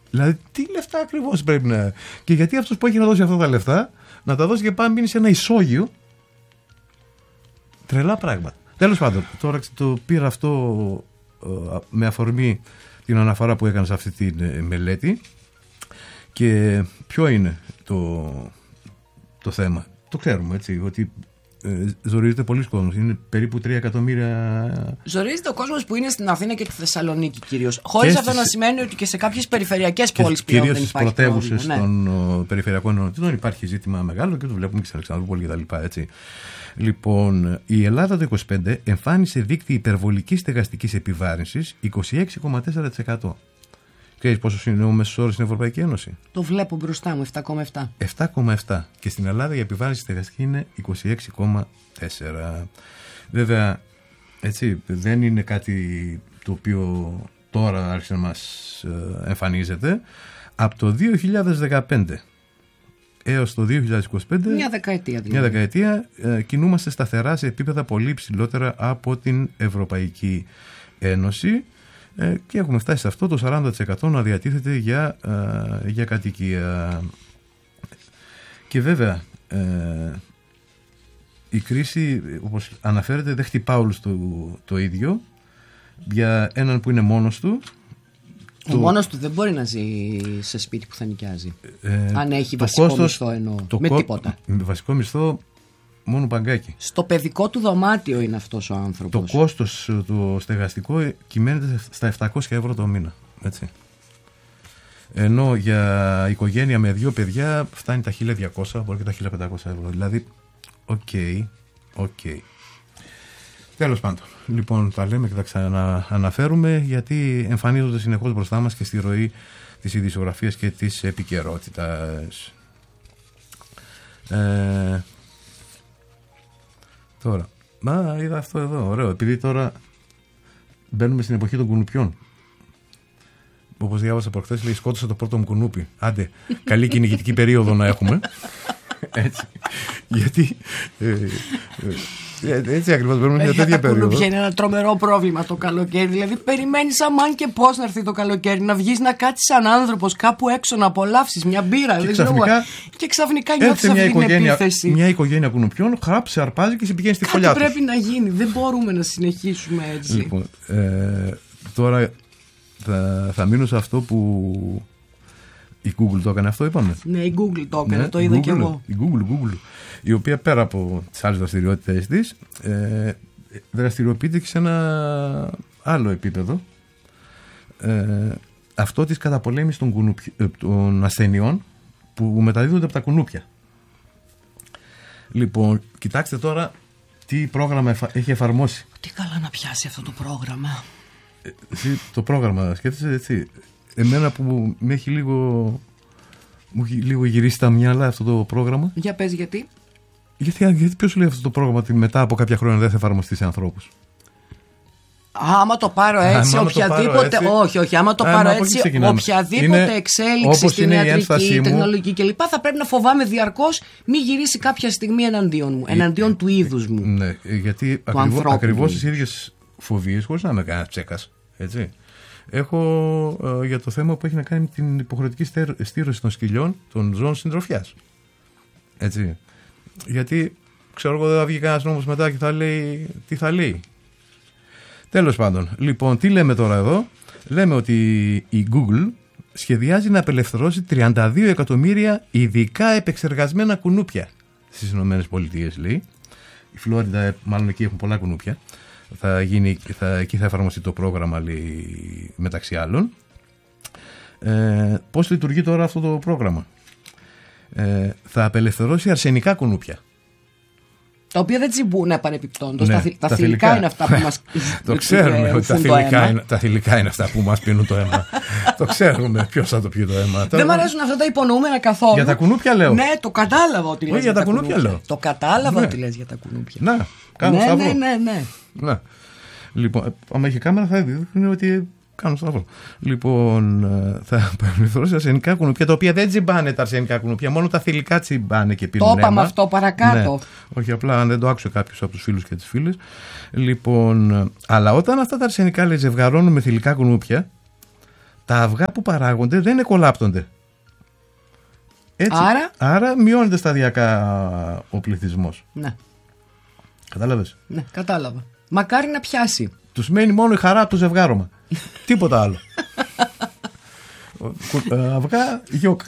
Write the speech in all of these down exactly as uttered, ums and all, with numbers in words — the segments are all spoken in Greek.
Δηλαδή, τι λεφτά ακριβώς πρέπει να. Και γιατί αυτός που έχει να δώσει αυτά τα λεφτά, να τα δώσει και πάμε μείνει σε ένα ισόγειο. Τρελά πράγματα. Τέλος πάντων, τώρα το πήρα αυτό ε, με αφορμή την αναφορά που έκανα σε αυτή τη ε, μελέτη. Και ποιο είναι το, το θέμα. Το ξέρουμε, έτσι, ότι ε, ζορίζεται πολλοί κόσμος. Είναι περίπου τρία εκατομμύρια. Ζορίζεται ο κόσμος που είναι στην Αθήνα και τη Θεσσαλονίκη κυρίως. Χωρίς αυτό στις... να σημαίνει ότι και σε κάποιες περιφερειακές πόλεις πλέον δεν υπάρχει. Κυρίως στις πρωτεύουσες ναι. των ο, περιφερειακών ενωτήτων υπάρχει ζήτημα μεγάλο και το βλέπουμε και στην Αλεξανδρούπολη κτλ. Έτσι. Λοιπόν, η Ελλάδα το είκοσι πέντε εμφάνισε δείκτη υπερβολικής στεγαστικής επιβάρυνσης είκοσι έξι κόμμα τέσσερα τοις εκατό. Ξέρεις πόσο είναι ο μέσος όρος στην Ευρωπαϊκή Ένωση? Το βλέπω μπροστά μου, επτά κόμμα επτά. επτά κόμμα επτά. Και στην Ελλάδα η επιβάρυνση στεγαστική είναι είκοσι έξι κόμμα τέσσερα. Βέβαια, έτσι, δεν είναι κάτι το οποίο τώρα άρχισε να μας εμφανίζεται. Από το δύο χιλιάδες δεκαπέντε έως το δύο χιλιάδες είκοσι πέντε, μια δεκαετία δηλαδή. Μια δεκαετία ε, κινούμαστε σταθερά σε επίπεδα πολύ ψηλότερα από την Ευρωπαϊκή Ένωση. Και έχουμε φτάσει σε αυτό το σαράντα τοις εκατό να διατίθεται για, ε, για κατοικία. Και βέβαια ε, η κρίση, όπως αναφέρεται, δεν χτυπά όλους το, το ίδιο. Για έναν που είναι μόνος του, ο το... μόνος του δεν μπορεί να ζει σε σπίτι που θα νοικιάζει ε, αν έχει βασικό κόστος, μισθό εννοώ, με κο... τίποτα. Με βασικό μισθό μόνο παγκάκι. Στο παιδικό του δωμάτιο είναι αυτός ο άνθρωπος. Το κόστος το στεγαστικό κυμαίνεται στα επτακόσια ευρώ το μήνα. Έτσι. Ενώ για οικογένεια με δύο παιδιά φτάνει τα χίλια διακόσια, μπορεί και τα χίλια πεντακόσια ευρώ. Δηλαδή, οκ, okay, οκ. Okay. Τέλος πάντων, λοιπόν, τα λέμε και τα ξανααναφέρουμε γιατί εμφανίζονται συνεχώς μπροστά μας και στη ροή της ειδησιογραφίας και της επικαιρότητας. Ε, τώρα, μα είδα αυτό εδώ, ωραίο, επειδή τώρα μπαίνουμε στην εποχή των κουνουπιών. Όπως διάβασα προχθές, λέει σκότωσα το πρώτο μου κουνούπι. Άντε, καλή κυνηγητική περίοδο να έχουμε. Έτσι. Γιατί ε, ε, έτσι ακριβώς μπαίνουμε μια τέτοια περίοδο. Τα κουνούπια είναι ένα τρομερό πρόβλημα το καλοκαίρι. Δηλαδή περιμένεις αμάν και πώς να έρθει το καλοκαίρι, να βγεις να κάτσεις σαν άνθρωπος κάπου έξω να απολαύσεις μια μπύρα. Και δεν ξαφνικά, ξέρω, και ξαφνικά νιώθεις αυτή την επίθεση. Μια οικογένεια κουνουπιών χράψε, αρπάζει και σε πηγαίνει στη φωλιά τους. Κάτι πρέπει να γίνει. Δεν μπορούμε να συνεχίσουμε έτσι. Λοιπόν, ε, τώρα θα, θα μείνω σε αυτό που η Google το έκανε αυτό, είπαμε. Ναι, η Google το έκανε, ναι, το είδα Google, και εγώ. Η Google, Google, η οποία πέρα από τις άλλες δραστηριότητες της, ε, δραστηριοποιείται και σε ένα άλλο επίπεδο. Ε, αυτό της καταπολέμησης των, κουνουπι, των ασθενειών που μεταδίδονται από τα κουνούπια. Λοιπόν, κοιτάξτε τώρα τι πρόγραμμα εφα, έχει εφαρμόσει. Τι καλά να πιάσει αυτό το πρόγραμμα. Ε, εσύ, το πρόγραμμα, σκέφτεσαι έτσι. Εμένα που με έχει λίγο, μου έχει λίγο γυρίσει τα μυαλά αυτό το πρόγραμμα. Για πες γιατί. Γιατί, γιατί ποιος σου λέει αυτό το πρόγραμμα ότι μετά από κάποια χρόνια δεν θα εφαρμοστεί σε ανθρώπους. Άμα το πάρω έτσι, άμα οποιαδήποτε. Πάρω έτσι, όχι, όχι, άμα το άμα πάρω έτσι, οποιαδήποτε είναι, εξέλιξη στην ιατρική, τεχνολογική κλπ. Θα πρέπει να φοβάμαι διαρκώς μη γυρίσει κάποια στιγμή εναντίον μου, εναντίον ε, του είδους μου. Ναι, γιατί ακριβώς τις ίδιες φοβίες, χωρίς να είμαι κανένα τσέκας, έτσι. Έχω ε, για το θέμα που έχει να κάνει με την υποχρεωτική στήρωση των σκυλιών των ζώων συντροφιάς. Έτσι. Γιατί ξέρω εγώ δεν θα βγει κανένας νόμος μετά και θα λέει τι θα λέει. Τέλος πάντων. Λοιπόν, τι λέμε τώρα εδώ. Λέμε ότι η Google σχεδιάζει να απελευθερώσει τριάντα δύο εκατομμύρια ειδικά επεξεργασμένα κουνούπια στις ΗΠΑ, λέει. Η Φλόριντα, μάλλον εκεί έχουν πολλά κουνούπια. Θα γίνει, θα, εκεί θα εφαρμοστεί το πρόγραμμα, λέει, μεταξύ άλλων. Ε, πώς λειτουργεί τώρα αυτό το πρόγραμμα? Ε, θα απελευθερώσει αρσενικά κουνούπια. Τα οποία δεν τσιμπούν επανεπιπτόντως. Ναι, τα, τα, τα θηλυκά είναι αυτά που μας το ξέρουμε ότι τα θηλυκά, είναι, τα θηλυκά είναι αυτά που μας πίνουν το αίμα. Το ξέρουμε ποιος θα το πιει το αίμα. Δεν μου αρέσουν αυτά τα υπονοούμενα καθόλου. Για τα κουνούπια λέω. Ναι, το κατάλαβα ότι λες. Όχι, για τα κουνούπια, κουνούπια λέω. Το κατάλαβα ναι. ότι λες για τα κουνούπια. Να, κάνω ναι, σταυρό. Ναι, ναι, ναι. Να. Λοιπόν, άμα έχει κάμερα θα δει ότι κάνω σταυρό. Λοιπόν, θα απελευθερώσει αρσενικά κουνούπια, τα οποία δεν τσιμπάνε τα αρσενικά κουνούπια, μόνο τα θηλυκά τσιμπάνε και πίνουν. Το είπαμε αυτό παρακάτω. Ναι. Όχι, απλά αν δεν το άκουσε κάποιος από τους φίλους και τις φίλες. Λοιπόν, αλλά όταν αυτά τα αρσενικά, λέει, ζευγαρώνουν με θηλυκά κουνούπια, τα αυγά που παράγονται δεν εκολάπτονται. Έτσι, άρα... άρα μειώνεται σταδιακά ο πληθυσμός. Ναι. Κατάλαβες? Ναι, κατάλαβα. Μακάρι να πιάσει. Τους μένει μόνο η χαρά από το ζευγάρωμα. Τίποτα άλλο. Αυγά, γιόκα.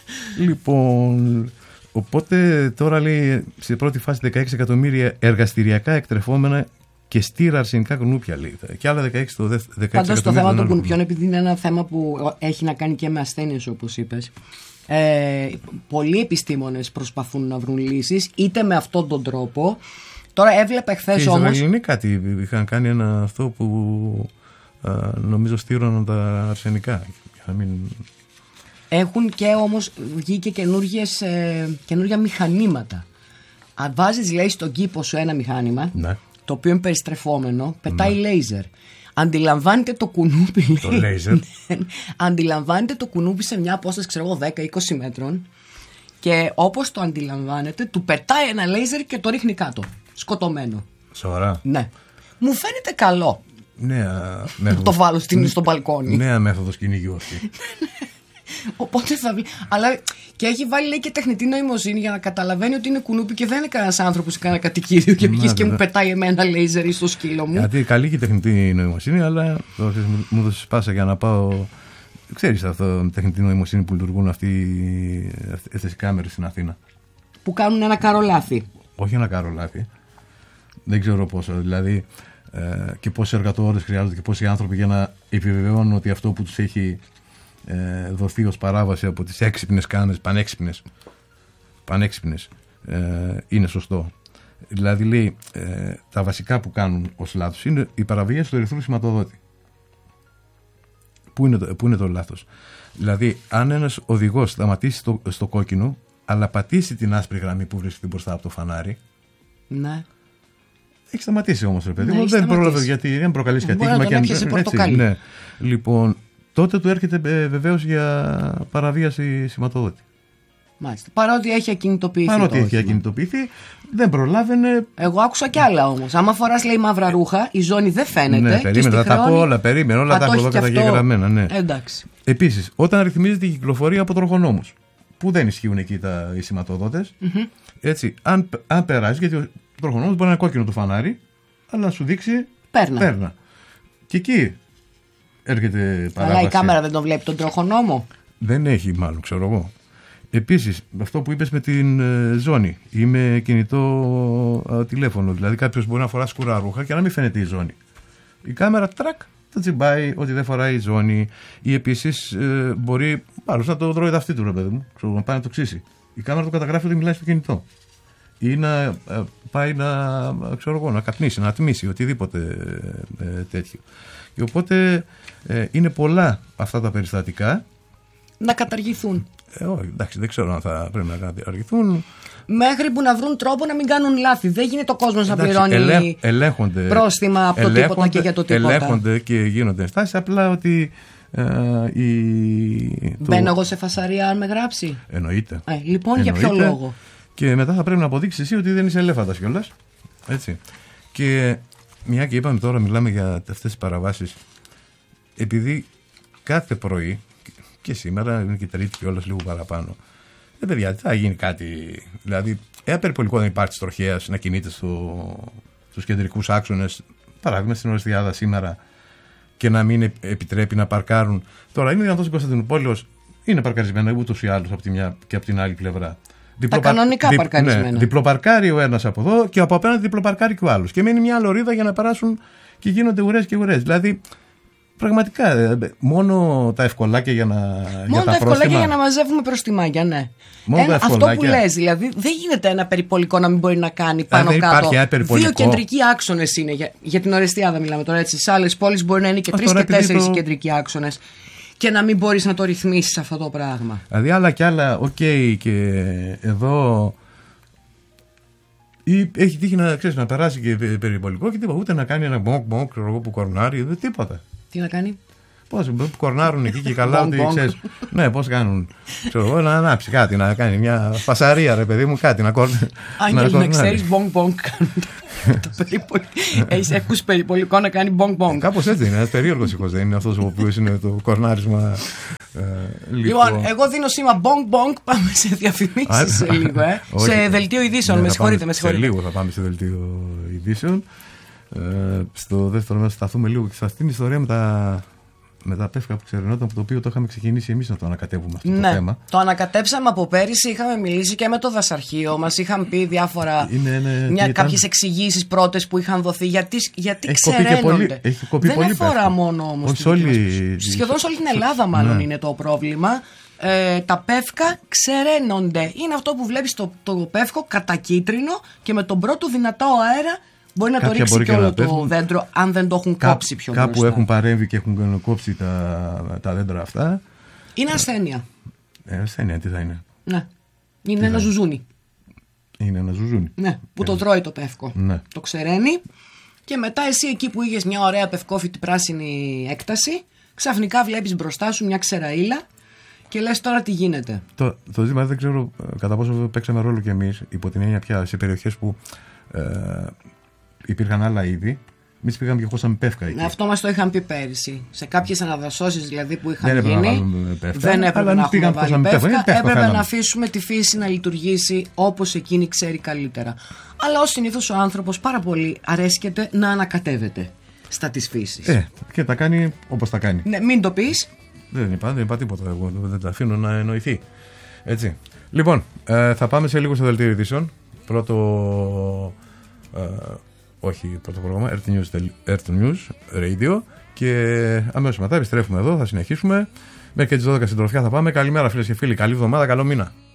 Λοιπόν, οπότε τώρα λέει σε πρώτη φάση δεκαέξι εκατομμύρια εργαστηριακά εκτρεφόμενα και στήρα αρσενικά κουνούπια, λέει. Και άλλα δεκαέξι το δεκαέξι εκατομμύρια. Πάντως το θέμα των κουνουπιών, επειδή είναι ένα θέμα που έχει να κάνει και με ασθένειες, όπως είπες, ε, πολλοί επιστήμονες προσπαθούν να βρουν λύσεις, είτε με αυτόν τον τρόπο. Τώρα έβλεπα χθες όμως. Οι Ισραηλινοί κάτι είχαν κάνει ένα αυτό που α, νομίζω στήρωναν τα αρσενικά. Για να μην... Έχουν και όμως βγει και καινούργιες, ε, καινούργια μηχανήματα. Αν βάζεις, λέει, στον κήπο σου ένα μηχάνημα, ναι, το οποίο είναι περιστρεφόμενο, πετάει ναι. λέιζερ. Αντιλαμβάνεται το κουνούπι. Το λέιζερ. Αντιλαμβάνεται το κουνούπι σε μια απόσταση, ξέρω εγώ, δέκα με είκοσι μέτρων. Και όπως το αντιλαμβάνεται, του πετάει ένα λέιζερ και το ρίχνει κάτω. Σκοτωμένο. Σοβαρά? Ναι. Μου φαίνεται καλό. Νέα μέθοδος. Το βάλω στην, στο μπαλκόνι. Νέα μέθοδος κυνηγιού αυτή. Οπότε θα βγει. Αλλά και έχει βάλει, λέει, και τεχνητή νοημοσύνη για να καταλαβαίνει ότι είναι κουνούπι και δεν είναι κανένα άνθρωπο ή κανένα κατοικίδιο και βγει και μου πετάει εμένα λέιζερ ή στο σκύλο μου. Γιατί καλή και η τεχνητή νοημοσύνη, αλλά μου δώσει πάσα για να πάω. Ξέρεις αυτό με τεχνητή νοημοσύνη που λειτουργούν αυτές οι κάμερες στην Αθήνα. Που κάνουν ένα καρολάθι. Όχι ένα καρολάθι. Δεν ξέρω πόσο. Δηλαδή ε, και πόσοι εργατόρες χρειάζονται και πόσοι άνθρωποι για να επιβεβαιώνουν ότι αυτό που τους έχει ε, δοθεί ως παράβαση από τις έξυπνες κάμερες, πανέξυπνες, πανέξυπνες ε, είναι σωστό. Δηλαδή λέει ε, τα βασικά που κάνουν ως λάθος είναι η παραβίαση του ερυθρού σηματοδότη. Πού είναι το, πού είναι το λάθος? Δηλαδή, αν ένας οδηγός σταματήσει στο, στο κόκκινο, αλλά πατήσει την άσπρη γραμμή που βρίσκεται μπροστά από το φανάρι. Ναι. Έχει σταματήσει όμως, ρε παιδί μου. Ναι, δεν πρόλαβε γιατί δεν προκαλεί ατύχημα και αν ναι. Λοιπόν, τότε του έρχεται βεβαίως για παραβίαση σηματοδότη. Μάλιστα. Παρότι έχει ακινητοποιηθεί. Παρότι έχει ακινητοποιηθεί, δεν προλάβαινε. Εγώ άκουσα κι άλλα όμως. Άμα φοράς, λέει, μαύρα ρούχα, η ζώνη δεν φαίνεται. Ναι, περίμενα, θα τα πω όλα, περίμενα, όλα τα έχω εδώ καταγεγραμμένα. Ναι. Εντάξει. Επίσης, όταν ρυθμίζεται η κυκλοφορία από τροχονόμους, που δεν ισχύουν εκεί τα, οι σηματοδότες, mm-hmm. έτσι, αν, αν περάσει, γιατί ο τροχονόμος μπορεί να είναι κόκκινο το φανάρι, αλλά να σου δείξει πέρνα. πέρνα. Και εκεί έρχεται παράβαση. Αλλά η κάμερα δεν τον βλέπει τον τροχονόμο. Δεν έχει, μάλλον, ξέρω εγώ. Επίσης, αυτό που είπες με την ε, ζώνη ή με κινητό ε, τηλέφωνο. Δηλαδή, κάποιος μπορεί να φορά σκουρά ρούχα και να μην φαίνεται η ζώνη. Η κάμερα τρακ θα τσιμπάει ότι δεν φοράει η ζώνη. Ή επίσης ε, μπορεί, μάλλον να το τρώει δαυτή του, ρε παιδί μου, ξέρω, να πάει να το ξύσει. Η κάμερα του καταγράφει ότι μιλάει στο κινητό. Ή να ε, πάει να, ξέρω εγώ, να καπνίσει, να ατμίσει, οτιδήποτε ε, ε, τέτοιο. Και οπότε ε, είναι πολλά αυτά τα περιστατικά. Να καταργηθούν. Ε, όχι, εντάξει, δεν ξέρω αν θα πρέπει να καταργηθούν. Μέχρι που να βρουν τρόπο να μην κάνουν λάθη. Δεν γίνεται ο κόσμος να πληρώνει ελέ, ελέγχονται, πρόστιμα από το τίποτα και για το τίποτα. Ελέγχονται και γίνονται ενστάσεις. Απλά ότι. Ε, η, το... Μπαίνω εγώ σε φασαρία αν με γράψει. Εννοείται. Ε, λοιπόν, Εννοείται. Για ποιο λόγο? Και μετά θα πρέπει να αποδείξεις εσύ ότι δεν είσαι ελέφαντας κιόλας. Έτσι. Και μια και είπαμε τώρα, μιλάμε για αυτές τις παραβάσεις. Επειδή κάθε πρωί. Και σήμερα είναι και Τρίτη και όλος λίγο παραπάνω. Ε, παιδιά, θα γίνει κάτι. Δηλαδή, εάν περιπολικό δεν υπάρχει τροχέας να κινείται στο, στους κεντρικούς άξονες, παράδειγμα στην Ορεστιάδα σήμερα, και να μην επιτρέπει να παρκάρουν. Τώρα είναι δυνατόν στην Κωνσταντινούπολη, είναι παρκαρισμένα ούτως ή άλλως από τη μια και από την άλλη πλευρά. Τα κανονικά δι, παρκαρισμένα. Ναι, διπλοπαρκάρει ο ένας από εδώ και από απέναντι διπλοπαρκάρει και ο άλλος. Και μένει μια λωρίδα για να περάσουν και γίνονται ουρές και ουρές. Δηλαδή. Πραγματικά, μόνο τα ευκολάκια για να. Μόνο για τα, τα ευκολάκια για να μαζεύουμε προστιμάκια, ναι. Μόνο ένα, αυτό που λες, δηλαδή, δεν γίνεται ένα περιπολικό να μην μπορεί να κάνει πάνω κάτω. Δύο κεντρικοί άξονες είναι. Για, για την Ορεστιάδα μιλάμε τώρα έτσι. Σε άλλες πόλεις μπορεί να είναι και τρεις και τέσσερις το... κεντρικοί άξονες. Και να μην μπορείς να το ρυθμίσεις αυτό το πράγμα. Δηλαδή, άλλα κι άλλα, οκ, okay, και εδώ. Ή έχει τύχει να, ξέρεις, να περάσει και περιπολικό και τίποτα. Ούτε να κάνει ένα μποκ μποκ που κορνάρει, τίποτα. Τι να κάνει? Πώς κορνάρουν εκεί και καλά, ότι ξέρεις. Ναι, πώς κάνουν. Ξέρω εγώ, να ανάψει κάτι, να κάνει μια φασαρία, ρε παιδί μου, κάτι να κορνάρει. Άγγελ, να ξέρεις, μπονγκ-μπονγκ κάνουν. Έχεις ακούσει περιπολικό να κάνει μπονγκ-μπονγκ. Κάπως έτσι είναι. Ένα περίεργος ήχος δεν είναι αυτός ο οποίος είναι το κορνάρισμα. Λοιπόν, εγώ δίνω σήμα μπονγκ-μπονγκ. Πάμε σε διαφημίσεις σε λίγο. Σε δελτίο ειδήσεων. Με συγχωρείτε. Σε λίγο θα πάμε σε δελτίο ειδήσεων. Στο δεύτερο μέρος θα σταθούμε λίγο και σε αυτήν την ιστορία με τα. Με τα πεύκα που ξερνόταν, από το οποίο το είχαμε ξεκινήσει εμείς να το ανακατεύουμε αυτό ναι, το θέμα. Το ανακατέψαμε από πέρυσι, είχαμε μιλήσει και με το δασαρχείο μας, είχαν πει διάφορα. Κάποιες εξηγήσεις πρώτες που είχαν δωθεί. Γιατί, γιατί ξεραίνονται. Έχει κοπεί Δεν πολύ αφορά πεύκο. μόνο όμως. Όλη... Σχεδόν σε όλη την Ελλάδα, μάλλον ναι. είναι το πρόβλημα. Ε, τα πεύκα ξεραίνονται. Είναι αυτό που βλέπεις το, το πεύκο κατακίτρινο και με τον πρώτο δυνατό αέρα. Μπορεί να Κάποια το ρίξει και όλο το δέντρο, αν δεν το έχουν Κά, κόψει πιο κάπου μπροστά. Έχουν παρέμβει και έχουν κόψει τα, τα δέντρα αυτά. Είναι ασθένεια. Ε, ασθένεια, τι θα είναι. Ναι. Είναι τι ένα ζουζούνι. Είναι ένα ζουζούνι. Ναι, που ε. το τρώει το πεύκο. Ναι. Το ξεραίνει. Και μετά εσύ εκεί που είχες μια ωραία πευκόφυτη πράσινη έκταση, ξαφνικά βλέπεις μπροστά σου μια ξεραΐλα και λες τώρα τι γίνεται. Το, το ζήτημα δεν ξέρω κατά πόσο παίξαμε ρόλο κι εμείς, υπό την έννοια πια σε περιοχές που. Ε, υπήρχαν άλλα είδη. Εμείς πήγαμε και χώσαμε πεύκα εκεί. Αυτό μας το είχαν πει πέρυσι. Σε κάποιες αναδασώσεις δηλαδή που είχαν δεν γίνει, πεύκα, δεν έπρεπε να έχουμε βάλει πεύκα. πεύκα. πεύκα έπρεπε θέλαμε. να αφήσουμε τη φύση να λειτουργήσει όπως εκείνη ξέρει καλύτερα. Αλλά ως συνήθως ο άνθρωπος πάρα πολύ αρέσκεται να ανακατεύεται στα της φύσης. Ε, και τα κάνει όπως τα κάνει. Ναι, μην το πεις. Δεν είπα, δεν είπα τίποτα. Εγώ δεν τα αφήνω να εννοηθεί. Έτσι. Λοιπόν, ε, θα πάμε σε λίγο στο δελτίο ειδήσεων. Πρώτο. Ε, όχι πρώτο πρόγραμμα, Earth News, Earth News Radio. Και αμέσως μετά επιστρέφουμε εδώ, θα συνεχίσουμε. Μέχρι και τις δώδεκα συντροφιά θα πάμε. Καλημέρα φίλες και φίλοι, καλή εβδομάδα, καλό μήνα.